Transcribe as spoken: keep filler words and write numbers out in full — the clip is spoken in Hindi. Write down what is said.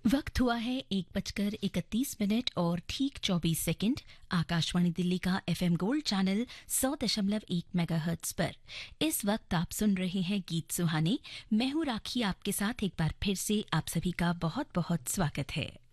वक्त हुआ है एक बजकर इकतीस मिनट और ठीक चौबीस सेकंड। आकाशवाणी दिल्ली का एफएम गोल्ड चैनल सौ दशमलव एक मेगाहर्ट्ज पर इस वक्त आप सुन रहे हैं गीत सुहाने। मैं हूं राखी, आपके साथ एक बार फिर से आप सभी का बहुत बहुत स्वागत है।